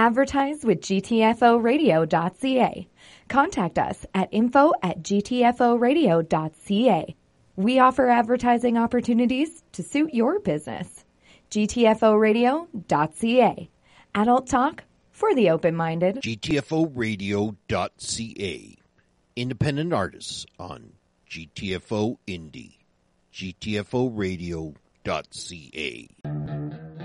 Advertise with GTFOradio.ca. Contact us at info@gtforadio.ca. We offer advertising opportunities to suit your business. GTFOradio.ca. Adult talk for the open-minded. GTFOradio.ca. Independent artists on GTFO Indie. GTFOradio.ca.